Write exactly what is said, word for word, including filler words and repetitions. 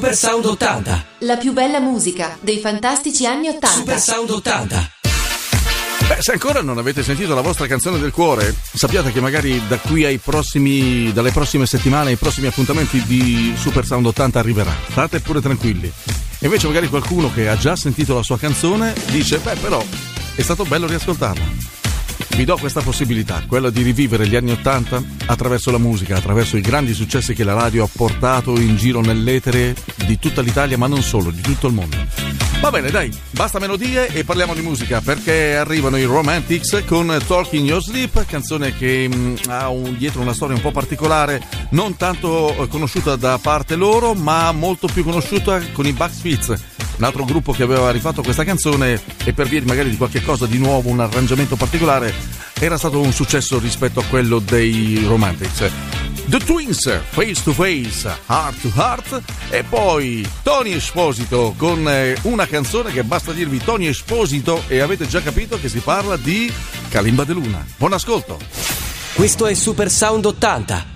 Super Sound ottanta. La più bella musica dei fantastici anni ottanta. Super Sound ottanta. Beh, se ancora non avete sentito la vostra canzone del cuore, sappiate che magari da qui ai prossimi, dalle prossime settimane, ai prossimi appuntamenti di Super Sound ottanta arriverà. State pure tranquilli. E invece magari qualcuno che ha già sentito la sua canzone dice, beh però è stato bello riascoltarla. Vi do questa possibilità, quella di rivivere gli anni ottanta attraverso la musica, attraverso i grandi successi che la radio ha portato in giro nell'etere di tutta l'Italia, ma non solo, di tutto il mondo. Va bene, dai, basta melodie e parliamo di musica, perché arrivano i Romantics con Talk in Your Sleep, canzone che mh, ha un, dietro una storia un po' particolare, non tanto conosciuta da parte loro, ma molto più conosciuta con i Bucks Fizz, un altro gruppo che aveva rifatto questa canzone e per via magari di qualche cosa di nuovo, un arrangiamento particolare, era stato un successo rispetto a quello dei Romantics. The Twins, Face to Face, Heart to Heart, e poi Tony Esposito con una canzone che basta dirvi Tony Esposito e avete già capito che si parla di Kalimba de Luna. Buon ascolto. Questo è Super Sound ottanta.